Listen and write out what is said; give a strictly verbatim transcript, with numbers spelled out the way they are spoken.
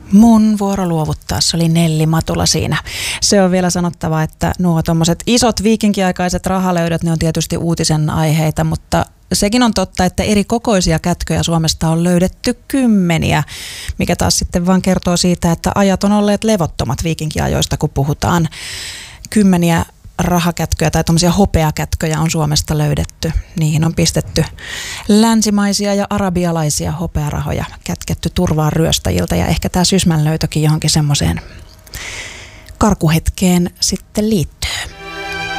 Mun vuoro luovuttaa, se oli Nelli Matula siinä. Se on vielä sanottava, että nuo tommoset isot viikinkiaikaiset rahalöydöt, ne on tietysti uutisen aiheita, mutta sekin on totta, että eri kokoisia kätköjä Suomesta on löydetty kymmeniä, mikä taas sitten vaan kertoo siitä, että ajat on olleet levottomat viikinkiajoista, kun puhutaan. Kymmeniä rahakätköjä tai tuommoisia hopeakätköjä on Suomesta löydetty. Niihin on pistetty länsimaisia ja arabialaisia hopearahoja, kätketty turvaan ryöstäjiltä, ja ehkä tämä Sysmän löytökin johonkin semmoiseen karkuhetkeen sitten liittyy.